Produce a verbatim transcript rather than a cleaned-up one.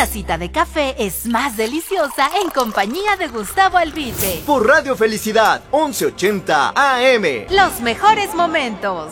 tacita de café es más deliciosa en compañía de Gustavo Alvite. Por Radio Felicidad, once ochenta A M. Los mejores momentos.